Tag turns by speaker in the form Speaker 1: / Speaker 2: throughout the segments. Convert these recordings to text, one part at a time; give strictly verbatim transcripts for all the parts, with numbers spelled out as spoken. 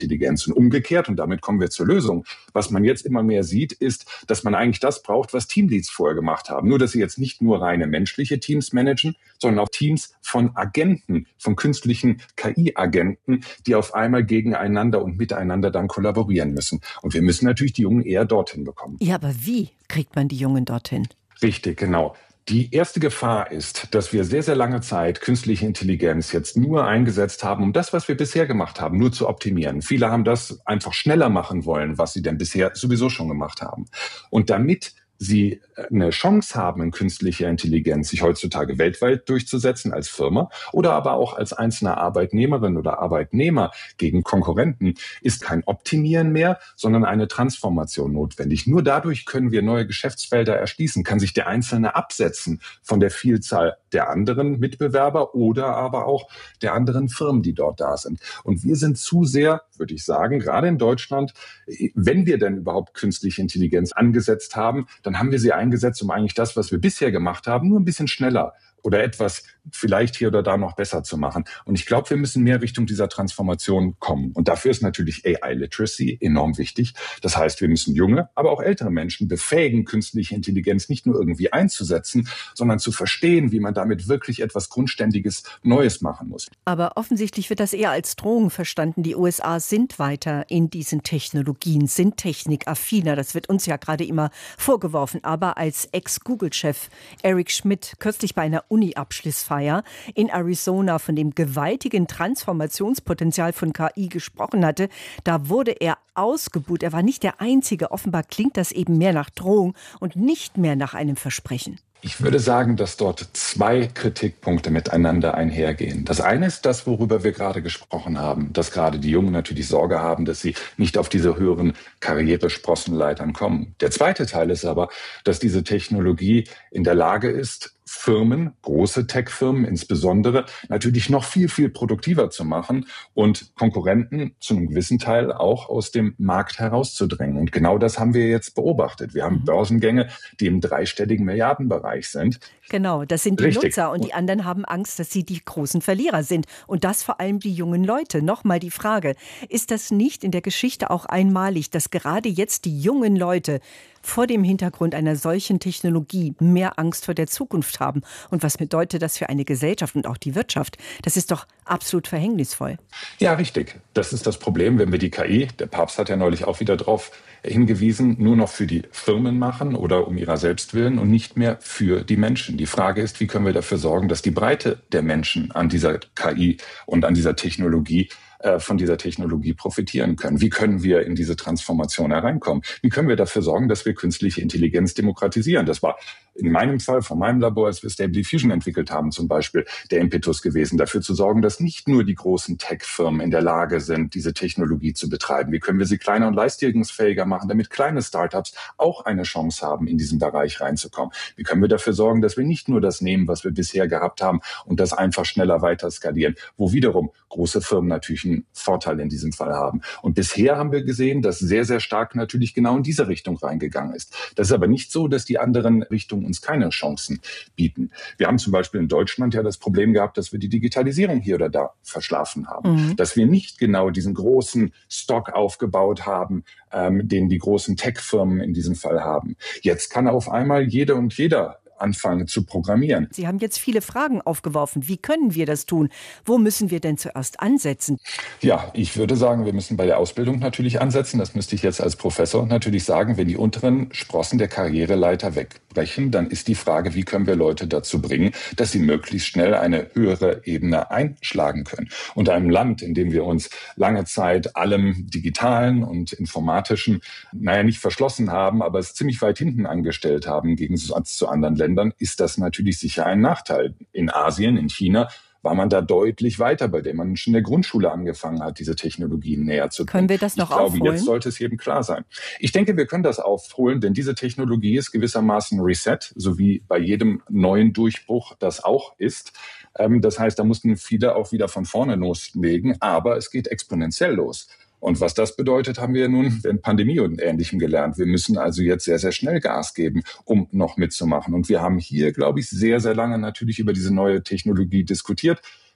Speaker 1: Intelligenz. Und umgekehrt, und damit kommen wir zur Lösung, was man jetzt immer mehr sieht, ist, dass man eigentlich das braucht, was Teamleads vorher gemacht haben. Nur, dass sie jetzt nicht nur reine menschliche Teams managen, sondern auch Teams von Agenten, von künstlichen K I-Agenten, die auf einmal gegeneinander und miteinander dann kollaborieren müssen. Und wir müssen natürlich die Jungen eher dorthin bekommen.
Speaker 2: Ja, aber wie kriegt man die Jungen dorthin?
Speaker 1: Richtig, genau. Die erste Gefahr ist, dass wir sehr, sehr lange Zeit künstliche Intelligenz jetzt nur eingesetzt haben, um das, was wir bisher gemacht haben, nur zu optimieren. Viele haben das einfach schneller machen wollen, was sie denn bisher sowieso schon gemacht haben. Und damit sie eine Chance haben, in künstlicher Intelligenz sich heutzutage weltweit durchzusetzen als Firma oder aber auch als einzelne Arbeitnehmerin oder Arbeitnehmer gegen Konkurrenten, ist kein Optimieren mehr, sondern eine Transformation notwendig. Nur dadurch können wir neue Geschäftsfelder erschließen, kann sich der Einzelne absetzen von der Vielzahl der anderen Mitbewerber oder aber auch der anderen Firmen, die dort da sind. Und wir sind zu sehr, würde ich sagen, gerade in Deutschland, wenn wir denn überhaupt künstliche Intelligenz angesetzt haben, dann haben wir sie eingesetzt, um eigentlich das, was wir bisher gemacht haben, nur ein bisschen schneller oder etwas vielleicht hier oder da noch besser zu machen. Und ich glaube, wir müssen mehr Richtung dieser Transformation kommen. Und dafür ist natürlich A I-Literacy enorm wichtig. Das heißt, wir müssen junge, aber auch ältere Menschen befähigen, künstliche Intelligenz nicht nur irgendwie einzusetzen, sondern zu verstehen, wie man damit wirklich etwas Grundständiges Neues machen muss.
Speaker 2: Aber offensichtlich wird das eher als Drohung verstanden. Die U S A sind weiter in diesen Technologien, sind technikaffiner. Das wird uns ja gerade immer vorgeworfen. Aber als Ex-Google-Chef Eric Schmidt kürzlich bei einer Uni-Abschlussfeier in Arizona von dem gewaltigen Transformationspotenzial von K I gesprochen hatte, da wurde er ausgebuht. Er war nicht der Einzige. Offenbar klingt das eben mehr nach Drohung und nicht mehr nach einem Versprechen.
Speaker 1: Ich würde sagen, dass dort zwei Kritikpunkte miteinander einhergehen. Das eine ist das, worüber wir gerade gesprochen haben, dass gerade die Jungen natürlich Sorge haben, dass sie nicht auf diese höheren Karrieresprossenleitern kommen. Der zweite Teil ist aber, dass diese Technologie in der Lage ist, Firmen, große Tech-Firmen insbesondere, natürlich noch viel, viel produktiver zu machen und Konkurrenten zu einem gewissen Teil auch aus dem Markt herauszudrängen. Und genau das haben wir jetzt beobachtet. Wir haben mhm. Börsengänge, die im dreistelligen Milliardenbereich sind.
Speaker 2: Genau, das sind die
Speaker 1: Richtig.
Speaker 2: Nutzer und die anderen haben Angst, dass sie die großen Verlierer sind. Und das vor allem die jungen Leute. Nochmal die Frage, ist das nicht in der Geschichte auch einmalig, dass gerade jetzt die jungen Leute vor dem Hintergrund einer solchen Technologie mehr Angst vor der Zukunft haben? Und was bedeutet das für eine Gesellschaft und auch die Wirtschaft? Das ist doch absolut verhängnisvoll.
Speaker 1: Ja, richtig. Das ist das Problem, wenn wir die K I, der Papst hat ja neulich auch wieder darauf hingewiesen, nur noch für die Firmen machen oder um ihrer selbst willen und nicht mehr für die Menschen. Die Frage ist, wie können wir dafür sorgen, dass die Breite der Menschen an dieser K I und an dieser Technologie von dieser Technologie profitieren können. Wie können wir in diese Transformation hereinkommen? Wie können wir dafür sorgen, dass wir künstliche Intelligenz demokratisieren? Das war in meinem Fall, von meinem Labor, als wir Stable Diffusion entwickelt haben, zum Beispiel der Impetus gewesen, dafür zu sorgen, dass nicht nur die großen Tech-Firmen in der Lage sind, diese Technologie zu betreiben. Wie können wir sie kleiner und leistungsfähiger machen, damit kleine Startups auch eine Chance haben, in diesen Bereich reinzukommen? Wie können wir dafür sorgen, dass wir nicht nur das nehmen, was wir bisher gehabt haben und das einfach schneller weiter skalieren, wo wiederum große Firmen natürlich einen Vorteil in diesem Fall haben. Und bisher haben wir gesehen, dass sehr, sehr stark natürlich genau in diese Richtung reingegangen ist. Das ist aber nicht so, dass die anderen Richtungen uns keine Chancen bieten. Wir haben zum Beispiel in Deutschland ja das Problem gehabt, dass wir die Digitalisierung hier oder da verschlafen haben. Mhm. Dass wir nicht genau diesen großen Stock aufgebaut haben, ähm, den die großen Tech-Firmen in diesem Fall haben. Jetzt kann auf einmal jede und jeder anfangen zu programmieren.
Speaker 2: Sie haben jetzt viele Fragen aufgeworfen. Wie können wir das tun? Wo müssen wir denn zuerst ansetzen?
Speaker 1: Ja, ich würde sagen, wir müssen bei der Ausbildung natürlich ansetzen. Das müsste ich jetzt als Professor natürlich sagen. Wenn die unteren Sprossen der Karriereleiter wegbrechen, dann ist die Frage, wie können wir Leute dazu bringen, dass sie möglichst schnell eine höhere Ebene einschlagen können. Und einem Land, in dem wir uns lange Zeit allem Digitalen und Informatischen, naja, nicht verschlossen haben, aber es ziemlich weit hinten angestellt haben, im Gegensatz zu anderen Ländern, ist das natürlich sicher ein Nachteil. In Asien, in China war man da deutlich weiter, bei dem man schon in der Grundschule angefangen hat, diese Technologien näher zu bringen.
Speaker 2: Können wir das noch
Speaker 1: ich glaube,
Speaker 2: aufholen?
Speaker 1: Jetzt sollte es jedem klar sein. Ich denke, wir können das aufholen, denn diese Technologie ist gewissermaßen Reset, so wie bei jedem neuen Durchbruch das auch ist. Das heißt, da mussten viele auch wieder von vorne loslegen, aber es geht exponentiell los. Und was das bedeutet, haben wir nun während Pandemie und Ähnlichem gelernt. Wir müssen also jetzt sehr, sehr schnell Gas geben, um noch mitzumachen. Und wir haben hier, glaube ich, sehr, sehr lange natürlich über diese neue Technologie diskutiert.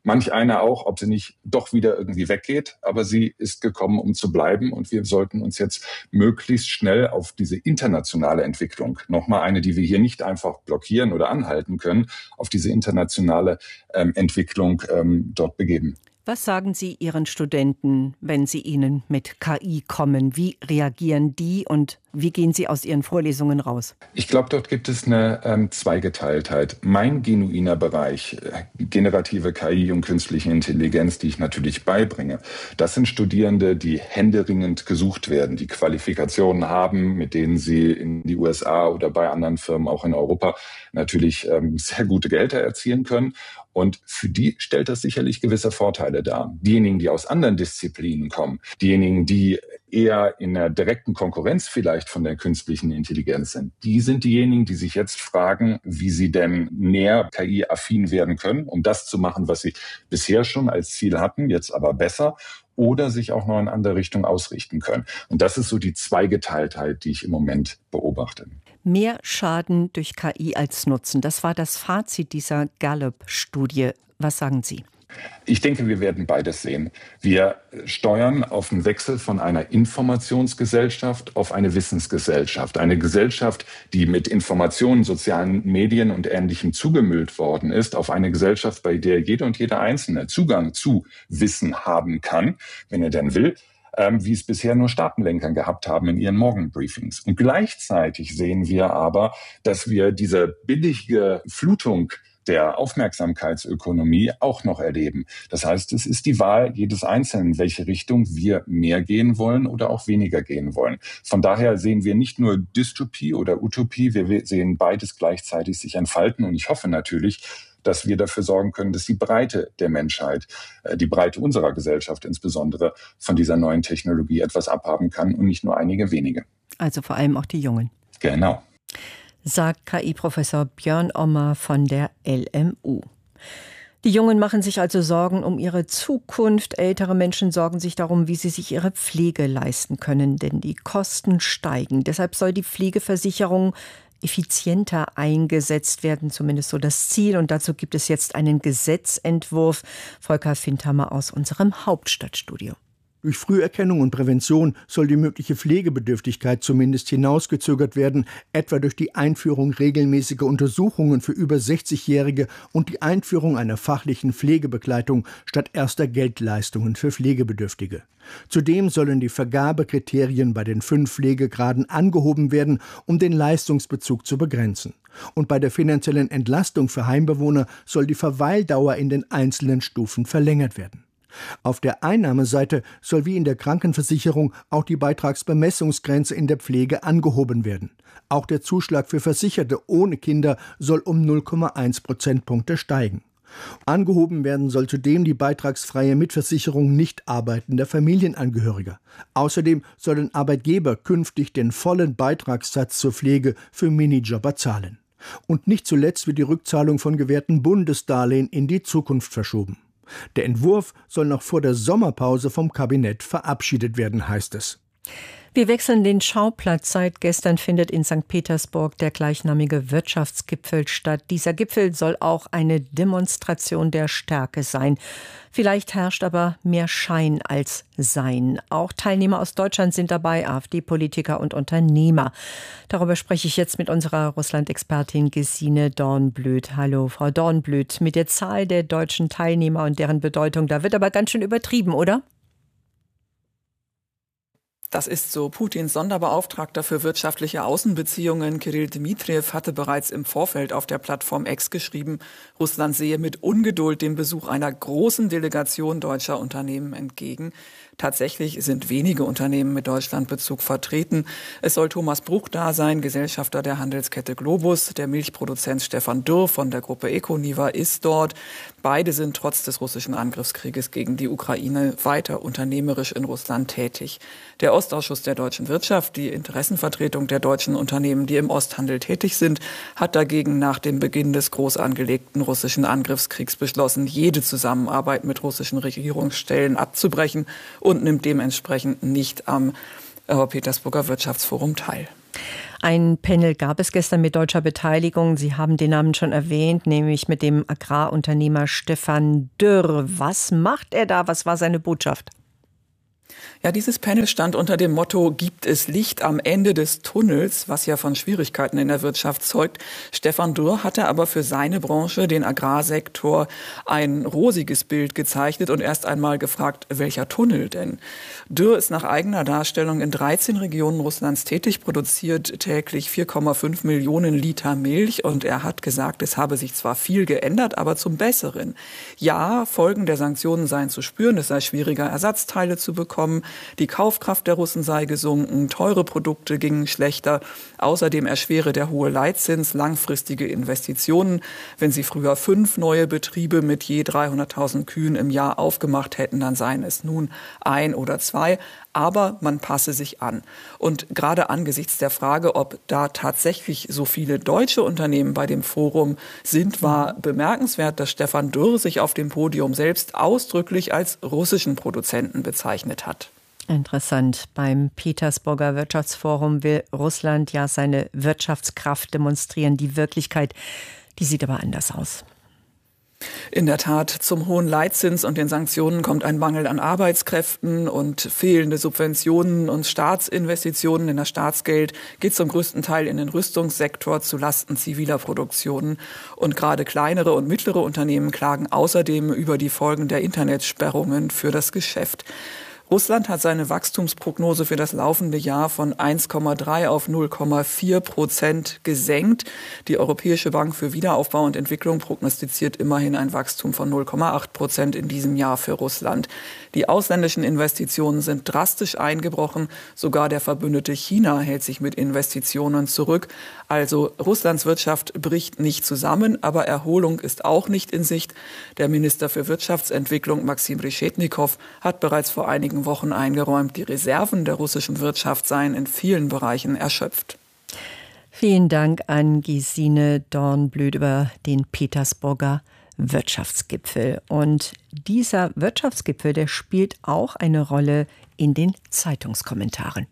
Speaker 1: Manch eine auch, ob sie nicht doch wieder irgendwie weggeht, aber sie ist gekommen, um zu bleiben und wir sollten uns jetzt möglichst schnell auf diese internationale Entwicklung, nochmal eine, die wir hier nicht einfach blockieren oder anhalten können, auf diese internationale ähm, Entwicklung ähm, dort begeben.
Speaker 2: Was sagen Sie Ihren Studenten, wenn sie Ihnen mit K I kommen? Wie reagieren die und wie gehen Sie aus Ihren Vorlesungen raus?
Speaker 1: Ich glaube, dort gibt es eine ähm, Zweigeteiltheit. Mein genuiner Bereich, äh, generative K I und künstliche Intelligenz, die ich natürlich beibringe, das sind Studierende, die händeringend gesucht werden, die Qualifikationen haben, mit denen sie in die U S A oder bei anderen Firmen auch in Europa natürlich ähm, sehr gute Gelder erzielen können. Und für die stellt das sicherlich gewisse Vorteile dar. Diejenigen, die aus anderen Disziplinen kommen, diejenigen, die eher in einer direkten Konkurrenz vielleicht von der künstlichen Intelligenz sind, die sind diejenigen, die sich jetzt fragen, wie sie denn näher K I-affin werden können, um das zu machen, was sie bisher schon als Ziel hatten, jetzt aber besser, oder sich auch noch in andere Richtung ausrichten können. Und das ist so die Zweigeteiltheit, die ich im Moment beobachte.
Speaker 2: Mehr Schaden durch K I als Nutzen. Das war das Fazit dieser Gallup-Studie. Was sagen Sie?
Speaker 1: Ich denke, wir werden beides sehen. Wir steuern auf einen Wechsel von einer Informationsgesellschaft auf eine Wissensgesellschaft. Eine Gesellschaft, die mit Informationen, sozialen Medien und Ähnlichem zugemüllt worden ist, auf eine Gesellschaft, bei der jeder und jeder Einzelne Zugang zu Wissen haben kann, wenn er denn will, ähm, wie es bisher nur Staatenlenker gehabt haben in ihren Morgenbriefings. Und gleichzeitig sehen wir aber, dass wir diese billige Flutung der Aufmerksamkeitsökonomie auch noch erleben. Das heißt, es ist die Wahl jedes Einzelnen, in welche Richtung wir mehr gehen wollen oder auch weniger gehen wollen. Von daher sehen wir nicht nur Dystopie oder Utopie, wir sehen beides gleichzeitig sich entfalten und ich hoffe natürlich, dass wir dafür sorgen können, dass die Breite der Menschheit, die Breite unserer Gesellschaft insbesondere von dieser neuen Technologie etwas abhaben kann und nicht nur einige wenige.
Speaker 2: Also vor allem auch die Jungen.
Speaker 1: Genau.
Speaker 2: Sagt K I-Professor Björn Ommer von der L M U. Die Jungen machen sich also Sorgen um ihre Zukunft. Ältere Menschen sorgen sich darum, wie sie sich ihre Pflege leisten können, denn die Kosten steigen. Deshalb soll die Pflegeversicherung effizienter eingesetzt werden, zumindest so das Ziel. Und dazu gibt es jetzt einen Gesetzentwurf. Volker Findhammer aus unserem Hauptstadtstudio.
Speaker 3: Durch Früherkennung und Prävention soll die mögliche Pflegebedürftigkeit zumindest hinausgezögert werden, etwa durch die Einführung regelmäßiger Untersuchungen für über sechzigjährige und die Einführung einer fachlichen Pflegebegleitung statt erster Geldleistungen für Pflegebedürftige. Zudem sollen die Vergabekriterien bei den fünf Pflegegraden angehoben werden, um den Leistungsbezug zu begrenzen. Und bei der finanziellen Entlastung für Heimbewohner soll die Verweildauer in den einzelnen Stufen verlängert werden. Auf der Einnahmeseite soll wie in der Krankenversicherung auch die Beitragsbemessungsgrenze in der Pflege angehoben werden. Auch der Zuschlag für Versicherte ohne Kinder soll um null Komma eins Prozentpunkte steigen. Angehoben werden soll zudem die beitragsfreie Mitversicherung nicht arbeitender Familienangehöriger. Außerdem sollen Arbeitgeber künftig den vollen Beitragssatz zur Pflege für Minijobber zahlen. Und nicht zuletzt wird die Rückzahlung von gewährten Bundesdarlehen in die Zukunft verschoben. Der Entwurf soll noch vor der Sommerpause vom Kabinett verabschiedet werden, heißt es.
Speaker 2: Wir wechseln den Schauplatz. Seit gestern findet in Sankt Petersburg der gleichnamige Wirtschaftsgipfel statt. Dieser Gipfel soll auch eine Demonstration der Stärke sein. Vielleicht herrscht aber mehr Schein als Sein. Auch Teilnehmer aus Deutschland sind dabei, AfD-Politiker und Unternehmer. Darüber spreche ich jetzt mit unserer Russland-Expertin Gesine Dornblüt. Hallo, Frau Dornblüt. Mit der Zahl der deutschen Teilnehmer und deren Bedeutung, da wird aber ganz schön übertrieben, oder?
Speaker 4: Das ist so. Putins Sonderbeauftragter für wirtschaftliche Außenbeziehungen, Kirill Dmitriev, hatte bereits im Vorfeld auf der Plattform X geschrieben, Russland sehe mit Ungeduld den Besuch einer großen Delegation deutscher Unternehmen entgegen. Tatsächlich sind wenige Unternehmen mit Deutschlandbezug vertreten. Es soll Thomas Bruch da sein, Gesellschafter der Handelskette Globus. Der Milchproduzent Stefan Dürr von der Gruppe Econiva ist dort. Beide sind trotz des russischen Angriffskrieges gegen die Ukraine weiter unternehmerisch in Russland tätig. Der Ostausschuss der deutschen Wirtschaft, die Interessenvertretung der deutschen Unternehmen, die im Osthandel tätig sind, hat dagegen nach dem Beginn des groß angelegten russischen Angriffskriegs beschlossen, jede Zusammenarbeit mit russischen Regierungsstellen abzubrechen und nimmt dementsprechend nicht am äh, Petersburger Wirtschaftsforum teil.
Speaker 2: Ein Panel gab es gestern mit deutscher Beteiligung. Sie haben den Namen schon erwähnt, nämlich mit dem Agrarunternehmer Stefan Dürr. Was macht er da? Was war seine Botschaft?
Speaker 4: Ja, dieses Panel stand unter dem Motto, gibt es Licht am Ende des Tunnels, was ja von Schwierigkeiten in der Wirtschaft zeugt. Stefan Dürr hatte aber für seine Branche, den Agrarsektor, ein rosiges Bild gezeichnet und erst einmal gefragt, welcher Tunnel denn? Dürr ist nach eigener Darstellung in dreizehn Regionen Russlands tätig, produziert täglich vier Komma fünf Millionen Liter Milch und er hat gesagt, es habe sich zwar viel geändert, aber zum Besseren. Ja, Folgen der Sanktionen seien zu spüren, es sei schwieriger, Ersatzteile zu bekommen. Die Kaufkraft der Russen sei gesunken, teure Produkte gingen schlechter. Außerdem erschwere der hohe Leitzins langfristige Investitionen. Wenn sie früher fünf neue Betriebe mit je dreihunderttausend Kühen im Jahr aufgemacht hätten, dann seien es nun ein oder zwei. Aber man passe sich an. Und gerade angesichts der Frage, ob da tatsächlich so viele deutsche Unternehmen bei dem Forum sind, war bemerkenswert, dass Stefan Dürr sich auf dem Podium selbst ausdrücklich als russischen Produzenten bezeichnet hat.
Speaker 2: Interessant. Beim Petersburger Wirtschaftsforum will Russland ja seine Wirtschaftskraft demonstrieren. Die Wirklichkeit, die sieht aber anders aus.
Speaker 4: In der Tat, zum hohen Leitzins und den Sanktionen kommt ein Mangel an Arbeitskräften und fehlende Subventionen und Staatsinvestitionen in das Staatsgeld geht zum größten Teil in den Rüstungssektor zu Lasten ziviler Produktionen. Und gerade kleinere und mittlere Unternehmen klagen außerdem über die Folgen der Internetsperrungen für das Geschäft. Russland hat seine Wachstumsprognose für das laufende Jahr von eins Komma drei auf null Komma vier Prozent gesenkt. Die Europäische Bank für Wiederaufbau und Entwicklung prognostiziert immerhin ein Wachstum von null Komma acht Prozent in diesem Jahr für Russland. Die ausländischen Investitionen sind drastisch eingebrochen. Sogar der Verbündete China hält sich mit Investitionen zurück. Also Russlands Wirtschaft bricht nicht zusammen, aber Erholung ist auch nicht in Sicht. Der Minister für Wirtschaftsentwicklung Maxim Reshetnikow hat bereits vor einigen Wochen eingeräumt, die Reserven der russischen Wirtschaft seien in vielen Bereichen erschöpft.
Speaker 2: Vielen Dank an Gesine Dornblüt über den Petersburger Wirtschaftsgipfel. Und dieser Wirtschaftsgipfel, der spielt auch eine Rolle in den Zeitungskommentaren.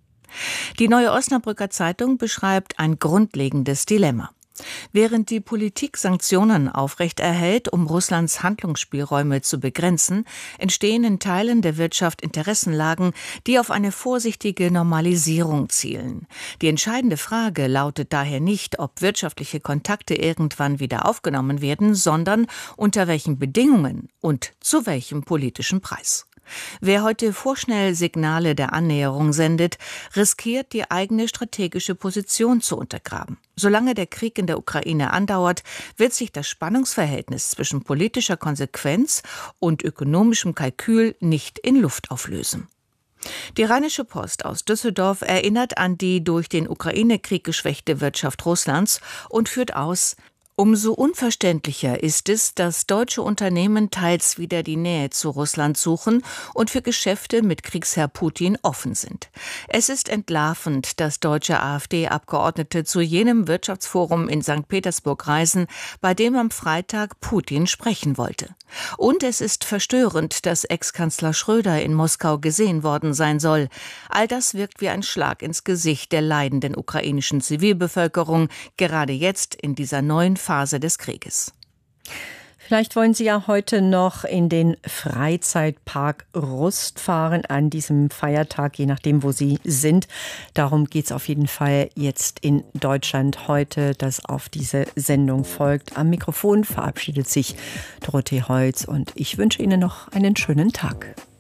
Speaker 5: Die Neue Osnabrücker Zeitung beschreibt ein grundlegendes Dilemma. Während die Politik Sanktionen aufrechterhält, um Russlands Handlungsspielräume zu begrenzen, entstehen in Teilen der Wirtschaft Interessenlagen, die auf eine vorsichtige Normalisierung zielen. Die entscheidende Frage lautet daher nicht, ob wirtschaftliche Kontakte irgendwann wieder aufgenommen werden, sondern unter welchen Bedingungen und zu welchem politischen Preis. Wer heute vorschnell Signale der Annäherung sendet, riskiert, die eigene strategische Position zu untergraben. Solange der Krieg in der Ukraine andauert, wird sich das Spannungsverhältnis zwischen politischer Konsequenz und ökonomischem Kalkül nicht in Luft auflösen. Die Rheinische Post aus Düsseldorf erinnert an die durch den Ukraine-Krieg geschwächte Wirtschaft Russlands und führt aus: Umso unverständlicher ist es, dass deutsche Unternehmen teils wieder die Nähe zu Russland suchen und für Geschäfte mit Kriegsherr Putin offen sind. Es ist entlarvend, dass deutsche AfD-Abgeordnete zu jenem Wirtschaftsforum in Sankt Petersburg reisen, bei dem am Freitag Putin sprechen wollte. Und es ist verstörend, dass Ex-Kanzler Schröder in Moskau gesehen worden sein soll. All das wirkt wie ein Schlag ins Gesicht der leidenden ukrainischen Zivilbevölkerung, gerade jetzt in dieser neuen Phase des Krieges.
Speaker 2: Vielleicht wollen Sie ja heute noch in den Freizeitpark Rust fahren an diesem Feiertag, je nachdem, wo Sie sind. Darum geht es auf jeden Fall jetzt in Deutschland heute, das auf diese Sendung folgt. Am Mikrofon verabschiedet sich Dorothee Holz und ich wünsche Ihnen noch einen schönen Tag.